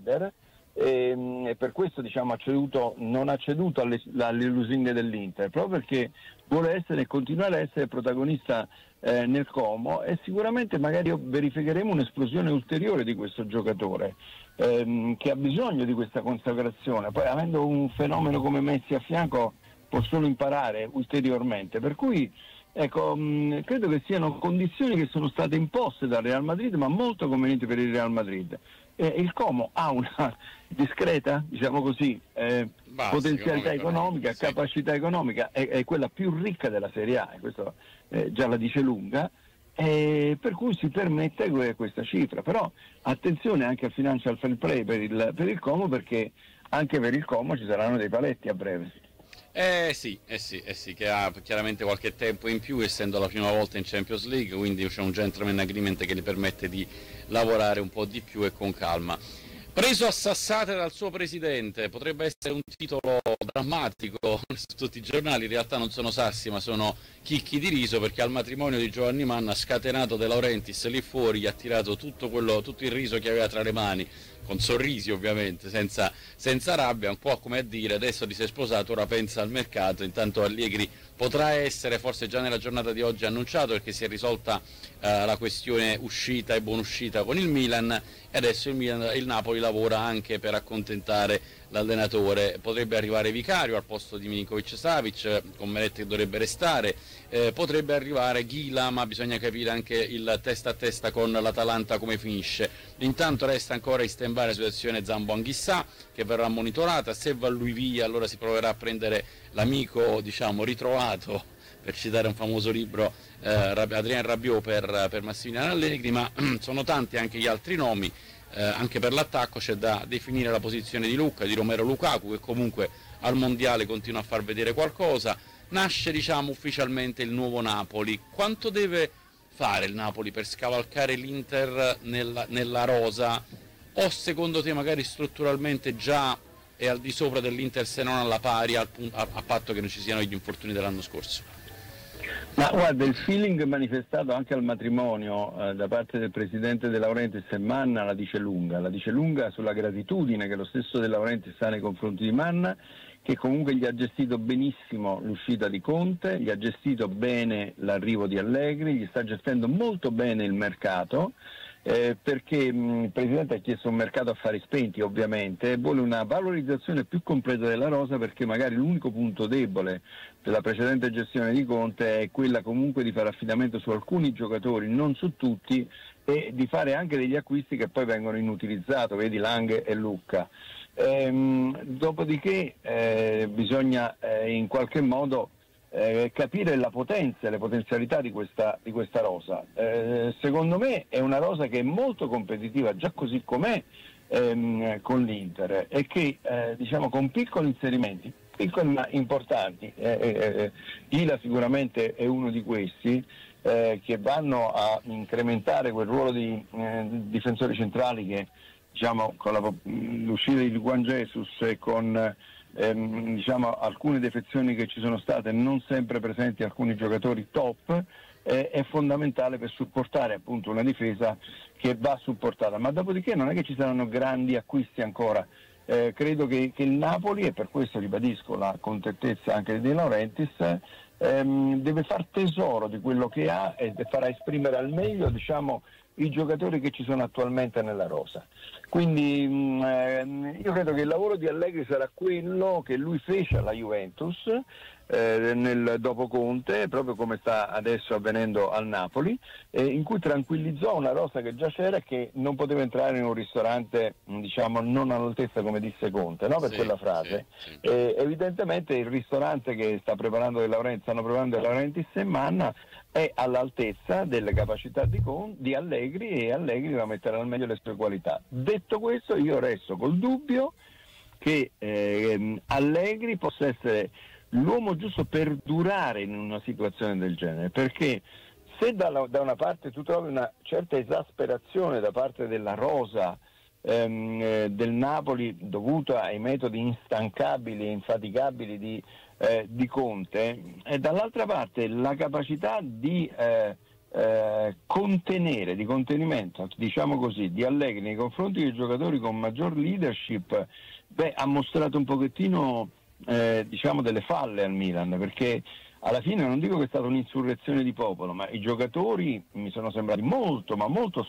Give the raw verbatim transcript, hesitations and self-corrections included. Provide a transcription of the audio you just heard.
leader, e, e per questo diciamo ha ceduto, non ha ceduto alle, alle lusinghe dell'Inter, proprio perché vuole essere e continuare a essere protagonista eh, nel Como, e sicuramente magari verificheremo un'esplosione ulteriore di questo giocatore ehm, che ha bisogno di questa consacrazione. Poi, avendo un fenomeno come Messi a fianco, può solo imparare ulteriormente, per cui ecco, mh, credo che siano condizioni che sono state imposte dal Real Madrid, ma molto convenienti per il Real Madrid. E il Como ha una discreta, diciamo così, eh, Base, potenzialità economica, sì. capacità economica, è, è quella più ricca della Serie A, e questo eh, già la dice lunga, eh, per cui si permette que- questa cifra. Però attenzione anche al financial fair play per il, per il Como, perché anche per il Como ci saranno dei paletti a breve. Eh sì, eh sì, eh sì, che ha chiaramente qualche tempo in più, essendo la prima volta in Champions League, quindi c'è un gentleman agreement che gli permette di lavorare un po' di più e con calma. Preso a sassate dal suo presidente, potrebbe essere un titolo drammatico su tutti i giornali. In realtà non sono sassi, ma sono chicchi di riso, perché al matrimonio di Giovanni Manna ha scatenato De Laurentiis lì fuori, gli ha tirato tutto, quello, tutto il riso che aveva tra le mani, con sorrisi ovviamente, senza, senza rabbia, un po' come a dire: adesso ti sei sposato, ora pensa al mercato. Intanto Allegri potrà essere, forse già nella giornata di oggi, annunciato, perché si è risolta eh, la questione uscita e buona uscita con il Milan, e adesso il, Milan, il Napoli lavora anche per accontentare l'allenatore. Potrebbe arrivare Vicario al posto di Milinkovic-Savic, con Meret che dovrebbe restare, eh, potrebbe arrivare Ghila, ma bisogna capire anche il testa a testa con l'Atalanta come finisce. Intanto resta ancora in stand by la situazione Zambo-Anghissà, che verrà monitorata. Se va lui via, allora si proverà a prendere l'amico, diciamo, ritrovato, per citare un famoso libro, eh, Adrien Rabiot per, per Massimiliano Allegri. Ma sono tanti anche gli altri nomi. Eh, anche per l'attacco c'è da definire la posizione di Lucca, di Romero Lukaku, che comunque al mondiale continua a far vedere qualcosa. Nasce, diciamo, ufficialmente il nuovo Napoli. Quanto deve fare il Napoli per scavalcare l'Inter nella, nella rosa? O secondo te magari strutturalmente già è al di sopra dell'Inter, se non alla pari, al punto, a, a patto che non ci siano gli infortuni dell'anno scorso? Ma guarda, il feeling manifestato anche al matrimonio eh, da parte del presidente De Laurentiis e Manna la dice lunga, la dice lunga sulla gratitudine che lo stesso De Laurentiis ha nei confronti di Manna, che comunque gli ha gestito benissimo l'uscita di Conte, gli ha gestito bene l'arrivo di Allegri, gli sta gestendo molto bene il mercato, eh, perché mh, il Presidente ha chiesto un mercato a affari spenti ovviamente, e vuole una valorizzazione più completa della rosa, perché magari l'unico punto debole della precedente gestione di Conte è quella comunque di fare affidamento su alcuni giocatori, non su tutti, e di fare anche degli acquisti che poi vengono inutilizzati, vedi Lang e Lucca. Ehm, dopodiché eh, bisogna eh, in qualche modo eh, capire la potenza e le potenzialità di questa, di questa rosa. Eh, secondo me è una rosa che è molto competitiva già così com'è ehm, con l'Inter, e che eh, diciamo con piccoli inserimenti, piccoli ma importanti, eh, eh, Ila sicuramente è uno di questi, eh, che vanno a incrementare quel ruolo di eh, difensori centrali che, diciamo, con la, l'uscita di Juan Jesus e con ehm, diciamo, alcune defezioni che ci sono state, non sempre presenti alcuni giocatori top, eh, è fondamentale per supportare appunto una difesa che va supportata. Ma dopodiché non è che ci saranno grandi acquisti ancora. Eh, credo che, che il Napoli, e per questo ribadisco la contentezza anche di De Laurentiis, ehm, deve far tesoro di quello che ha e farà esprimere al meglio, diciamo, i giocatori che ci sono attualmente nella rosa. Quindi mh, eh, io credo che il lavoro di Allegri sarà quello che lui fece alla Juventus eh, nel dopo Conte, proprio come sta adesso avvenendo al Napoli, eh, in cui tranquillizzò una rosa che già c'era e che non poteva entrare in un ristorante, diciamo, non all'altezza, come disse Conte, no? Per Sì, quella frase. sì, sì. Eh, evidentemente il ristorante che sta preparando De Laurentiis, stanno preparando De Laurentiis e Manna, è all'altezza delle capacità di, Con, di Allegri, e Allegri va a mettere al meglio le sue qualità. Detto questo, io resto col dubbio che eh, Allegri possa essere l'uomo giusto per durare in una situazione del genere, perché se da, da una parte tu trovi una certa esasperazione da parte della rosa ehm, eh, del Napoli, dovuta ai metodi instancabili e infaticabili di Eh, di Conte, e dall'altra parte la capacità di eh, eh, contenere, di contenimento, diciamo così, di Allegri nei confronti dei giocatori con maggior leadership, beh, ha mostrato un pochettino eh, diciamo delle falle al Milan, perché alla fine non dico che è stata un'insurrezione di popolo, ma i giocatori mi sono sembrati molto, ma molto